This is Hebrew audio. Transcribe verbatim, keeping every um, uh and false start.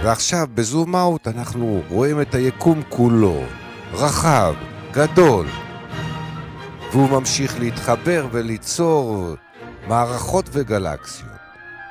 ועכשיו בזום אאוט אנחנו רואים את היקום כולו, רחב, גדול, והוא ממשיך להתחבר וליצור מערכות וגלקסיות.